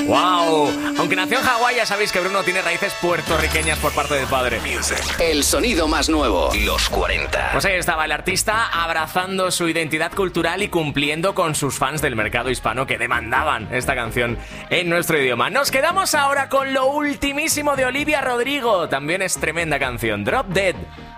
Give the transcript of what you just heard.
¡Wow! Aunque nació en Hawái, ya sabéis que Bruno tiene raíces puertorriqueñas por parte del padre. El sonido más nuevo, los 40. Pues ahí estaba el artista abrazando su identidad cultural y cumpliendo con sus fans del mercado hispano que demandaban esta canción en nuestro idioma. Nos quedamos ahora con lo ultimísimo de Olivia Rodrigo. También es tremenda canción, Drop Dead.